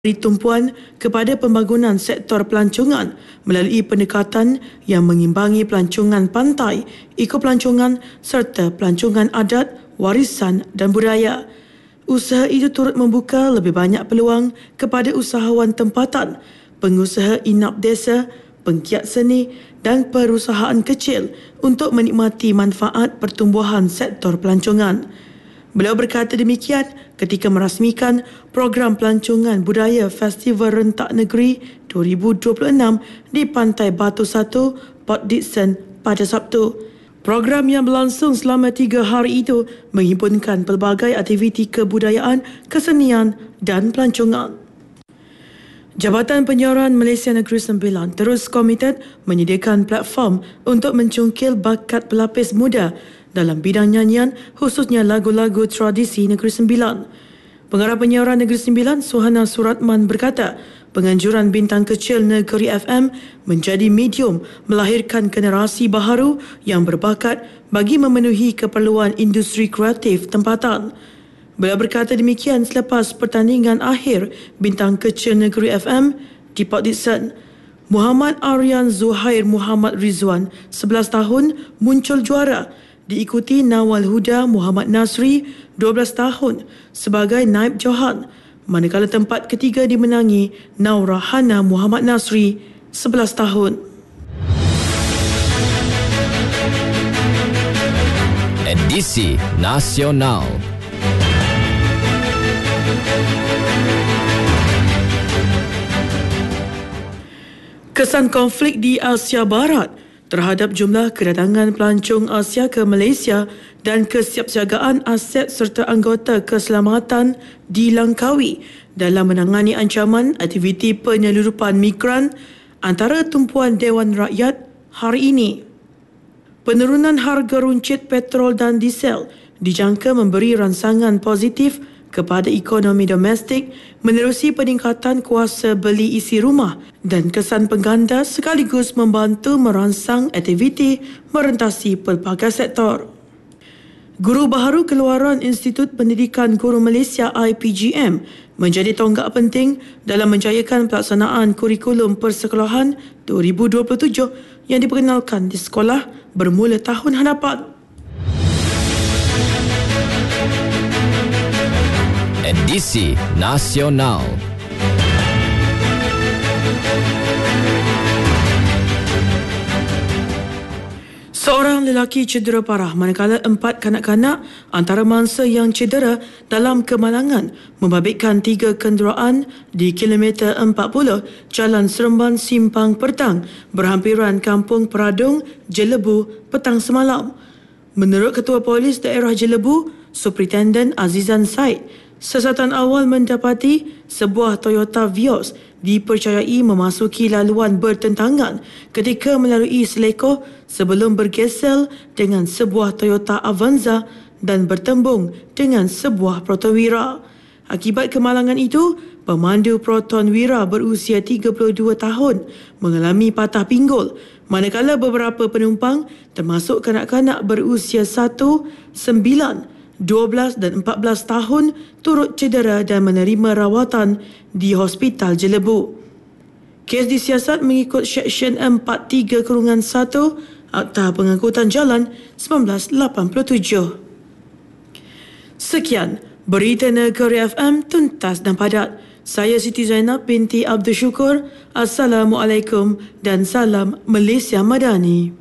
beri tumpuan kepada pembangunan sektor pelancongan melalui pendekatan yang mengimbangi pelancongan pantai, ekopelancongan serta pelancongan adat, warisan dan budaya. Usaha itu turut membuka lebih banyak peluang kepada usahawan tempatan, pengusaha inap desa, penggiat seni dan perusahaan kecil untuk menikmati manfaat pertumbuhan sektor pelancongan. Beliau berkata demikian ketika merasmikan program pelancongan budaya Festival Rentak Negeri 2026 di Pantai Batu 1, Port Dickson pada Sabtu. Program yang berlangsung selama 3 hari itu menghimpunkan pelbagai aktiviti kebudayaan, kesenian dan pelancongan. Jabatan Penyiaran Malaysia Negeri Sembilan terus komited menyediakan platform untuk mencungkil bakat pelapis muda dalam bidang nyanyian, khususnya lagu-lagu tradisi Negeri Sembilan. Pengarah Penyiaran Negeri Sembilan, Suhana Suratman berkata, penganjuran bintang kecil Negeri FM menjadi medium melahirkan generasi baharu yang berbakat bagi memenuhi keperluan industri kreatif tempatan. Beliau berkata demikian selepas pertandingan akhir bintang kecil Negeri FM di Port Dickson. Muhammad Aryan Zuhair Muhammad Rizwan, 11 tahun, muncul juara, diikuti Nawal Huda Muhammad Nasri, 12 tahun, sebagai naib Johan, manakala tempat ketiga dimenangi Naura Hana Muhammad Nasri, 11 tahun. Edisi Nasional. Kesan konflik di Asia Barat terhadap jumlah kedatangan pelancong Asia ke Malaysia dan kesiapsiagaan aset serta anggota keselamatan dilangkaui dalam menangani ancaman aktiviti penyeludupan migran antara tumpuan Dewan Rakyat hari ini. Penurunan harga runcit petrol dan diesel dijangka memberi rangsangan positif kepada ekonomi domestik menerusi peningkatan kuasa beli isi rumah dan kesan pengganda sekaligus membantu merangsang aktiviti merentasi pelbagai sektor. Guru baharu keluaran Institut Pendidikan Guru Malaysia IPGM menjadi tonggak penting dalam menjayakan pelaksanaan kurikulum persekolahan 2027 yang diperkenalkan di sekolah bermula tahun hadapan. Edisi Nasional. Seorang lelaki cedera parah manakala 4 kanak-kanak antara mangsa yang cedera dalam kemalangan membabitkan 3 kenderaan di kilometer 40 Jalan Seremban Simpang Pertang berhampiran Kampung Peradung, Jelebu petang semalam. Menurut Ketua Polis Daerah Jelebu, Superintendent Azizan Said, siasatan awal mendapati sebuah Toyota Vios dipercayai memasuki laluan bertentangan ketika melalui Seleko sebelum bergesel dengan sebuah Toyota Avanza dan bertembung dengan sebuah Protowira. Akibat kemalangan itu, pemandu Protonwira berusia 32 tahun mengalami patah pinggul, manakala beberapa penumpang termasuk kanak-kanak berusia 1, 9, 12 dan 14 tahun turut cedera dan menerima rawatan di Hospital Jelebu. Kes disiasat mengikut Seksyen 43-1 Akta Pengangkutan Jalan 1987. Sekian berita Negeri FM tuntas dan padat. Saya Siti Zainab binti Abdul Syukur. Assalamualaikum dan salam Malaysia Madani.